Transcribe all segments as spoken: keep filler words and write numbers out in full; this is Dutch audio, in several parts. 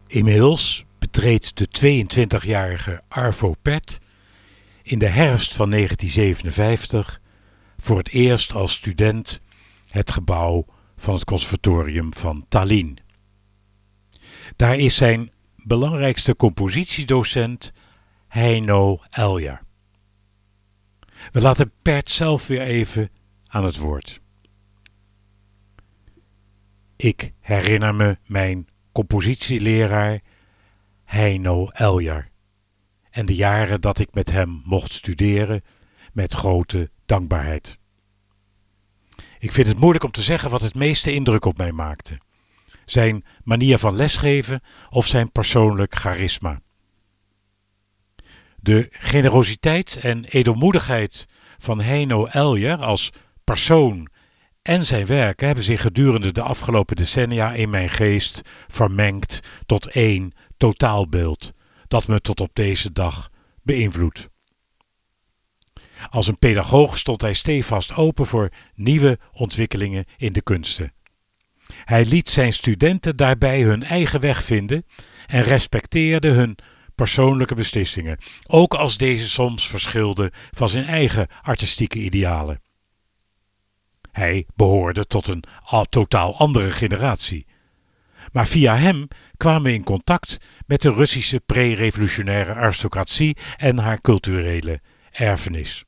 Inmiddels betreedt de tweeëntwintigjarige Arvo Pärt in de herfst van negentien zevenenvijftig voor het eerst als student het gebouw van het conservatorium van Tallinn. Daar is zijn belangrijkste compositiedocent Heino Eljar. We laten Pärt zelf weer even aan het woord. Ik herinner me mijn compositieleraar Heino Eljar en de jaren dat ik met hem mocht studeren met grote dankbaarheid. Ik vind het moeilijk om te zeggen wat het meeste indruk op mij maakte. Zijn manier van lesgeven of zijn persoonlijk charisma. De generositeit en edelmoedigheid van Heino Eljar als persoon en zijn werken hebben zich gedurende de afgelopen decennia in mijn geest vermengd tot één totaalbeeld dat me tot op deze dag beïnvloedt. Als een pedagoog stond hij stevast open voor nieuwe ontwikkelingen in de kunsten. Hij liet zijn studenten daarbij hun eigen weg vinden en respecteerde hun persoonlijke beslissingen, ook als deze soms verschilden van zijn eigen artistieke idealen. Hij behoorde tot een al totaal andere generatie. Maar via hem kwamen we in contact met de Russische pre-revolutionaire aristocratie en haar culturele erfenis.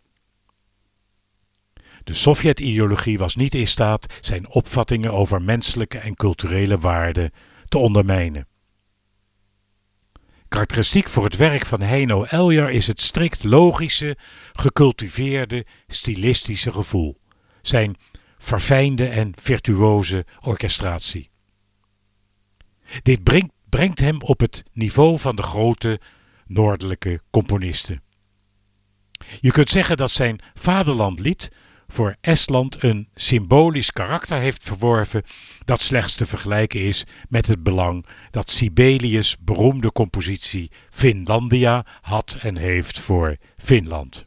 De Sovjet-ideologie was niet in staat zijn opvattingen over menselijke en culturele waarden te ondermijnen. Karakteristiek voor het werk van Heino Eljar is het strikt logische, gecultiveerde, stilistische gevoel. Zijn verfijnde en virtuoze orchestratie. Dit brengt, brengt hem op het niveau van de grote noordelijke componisten. Je kunt zeggen dat zijn Vaderlandlied voor Estland een symbolisch karakter heeft verworven dat slechts te vergelijken is met het belang dat Sibelius' beroemde compositie Finlandia had en heeft voor Finland.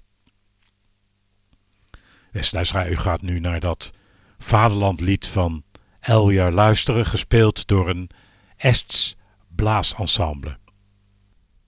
Beste luisteraar, u gaat nu naar dat Vaderlandlied van Eljar luisteren, gespeeld door een Ests blaasensemble.